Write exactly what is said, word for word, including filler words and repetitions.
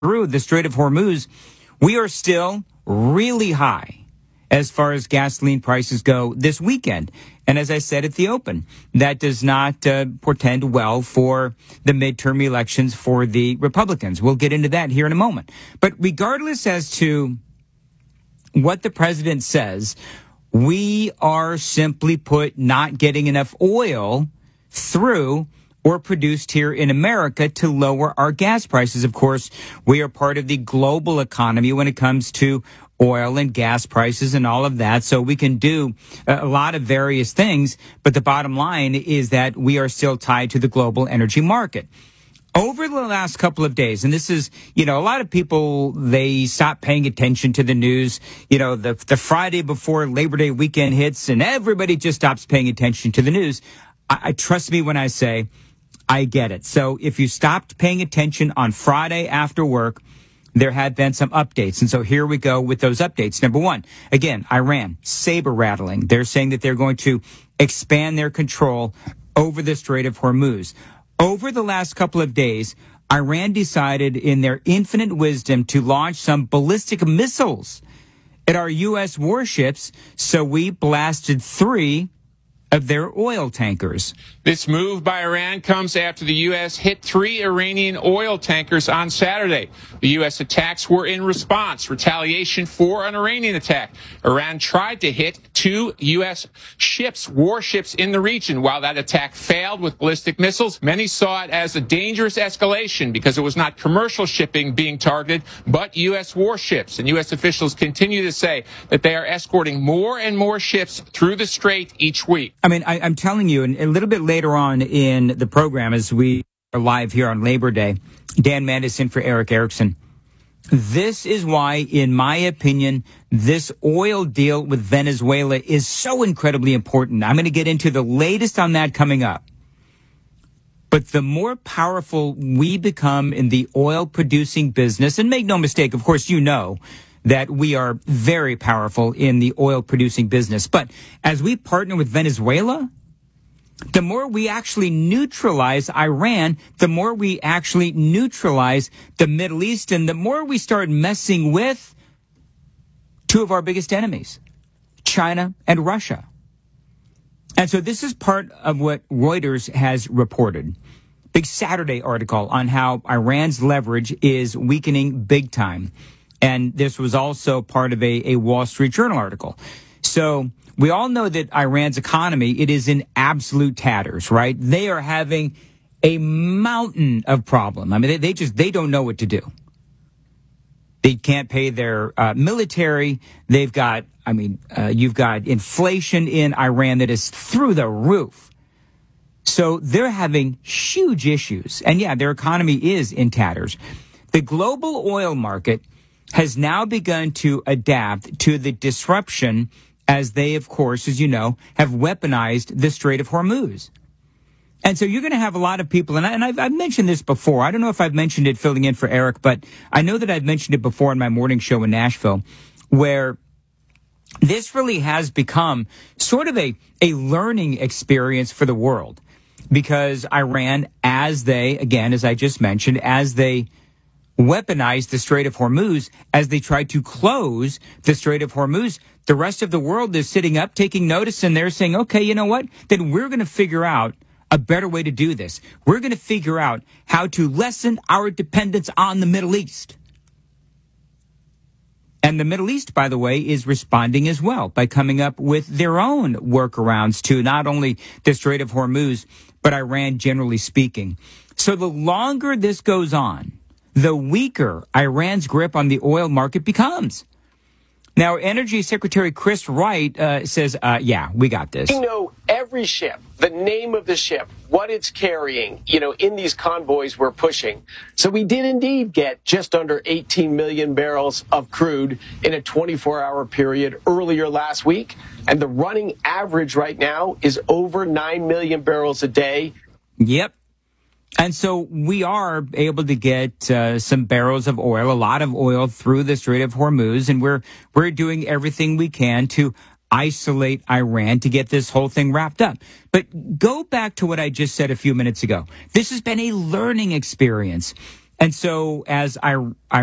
through the Strait of Hormuz, we are still really high as far as gasoline prices go this weekend. And as I said at the open, that does not uh, portend well for the midterm elections for the Republicans. We'll get into that here in a moment. But regardless as to what the president says, we are simply put not getting enough oil through or produced here in America to lower our gas prices. Of course, we are part of the global economy when it comes to oil and gas prices and all of that. So we can do a lot of various things. But the bottom line is that we are still tied to the global energy market. Over the last couple of days, and this is, you know, a lot of people, they stop paying attention to the news, you know, the, the Friday before Labor Day weekend hits and everybody just stops paying attention to the news. I, I trust me when I say I get it. So if you stopped paying attention on Friday after work, there had been some updates. And so here we go with those updates. Number one, again, Iran, saber rattling. They're saying that they're going to expand their control over the Strait of Hormuz. Over the last couple of days, Iran decided in their infinite wisdom to launch some ballistic missiles at our U S warships. So we blasted three of their oil tankers. This move by Iran comes after the U S hit three Iranian oil tankers on Saturday. The U S attacks were in response, retaliation for an Iranian attack. Iran tried to hit two U S ships, warships in the region. While that attack failed with ballistic missiles, many saw it as a dangerous escalation because it was not commercial shipping being targeted, but U S warships. And U S officials continue to say that they are escorting more and more ships through the strait each week. I mean, I, I'm telling you, and a little bit later on in the program, as we are live here on Labor Day, Dan Mandis in for Eric Erickson. This is why, in my opinion, this oil deal with Venezuela is so incredibly important. I'm going to get into the latest on that coming up. But the more powerful we become in the oil producing business, and make no mistake, of course, you know that we are very powerful in the oil producing business. But as we partner with Venezuela, the more we actually neutralize Iran, the more we actually neutralize the Middle East, and the more we start messing with two of our biggest enemies, China and Russia. And so this is part of what Reuters has reported. Big Saturday article on how Iran's leverage is weakening big time. And this was also part of a, a Wall Street Journal article. So we all know that Iran's economy, it is in absolute tatters, right? They are having a mountain of problem. I mean, they, they just, they don't know what to do. They can't pay their uh, military. They've got, I mean, uh, you've got inflation in Iran that is through the roof. So they're having huge issues. And yeah, their economy is in tatters. The global oil market has now begun to adapt to the disruption as they, of course, as you know, have weaponized the Strait of Hormuz. And so you're going to have a lot of people, and, I, and I've, I've mentioned this before. I don't know if I've mentioned it filling in for Eric, but I know that I've mentioned it before in my morning show in Nashville, where this really has become sort of a, a learning experience for the world. Because Iran, as they, again, as I just mentioned, as they weaponized the Strait of Hormuz, as they tried to close the Strait of Hormuz, the rest of the world is sitting up, taking notice, and they're saying, okay, you know what? Then we're going to figure out a better way to do this. We're going to figure out how to lessen our dependence on the Middle East. And the Middle East, by the way, is responding as well by coming up with their own workarounds to not only the Strait of Hormuz, but Iran generally speaking. So the longer this goes on, the weaker Iran's grip on the oil market becomes. Now, Energy Secretary Chris Wright uh, says, uh, yeah, we got this. We know every ship, the name of the ship, what it's carrying, you know, in these convoys we're pushing. So we did indeed get just under eighteen million barrels of crude in a twenty-four hour period earlier last week. And the running average right now is over nine million barrels a day. Yep. And so we are able to get uh, some barrels of oil, a lot of oil through the Strait of Hormuz, and we're we're doing everything we can to isolate Iran to get this whole thing wrapped up. But go back to what I just said a few minutes ago. This has been a learning experience. And so as I, I